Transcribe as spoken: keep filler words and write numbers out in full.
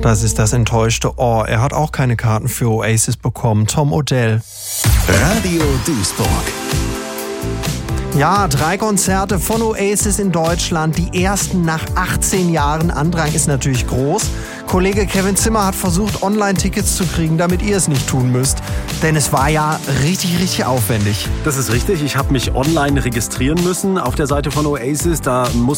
Das ist das enttäuschte Ohr. Er hat auch keine Karten für Oasis bekommen. Tom Odell. Radio Duisburg. Ja, drei Konzerte von Oasis in Deutschland, die ersten nach achtzehn Jahren. Andrang ist natürlich groß. Kollege Kevin Zimmer hat versucht, Online-Tickets zu kriegen, damit ihr es nicht tun müsst. Denn es war ja richtig, richtig aufwendig. Das ist richtig. Ich habe mich online registrieren müssen auf der Seite von Oasis. Da muss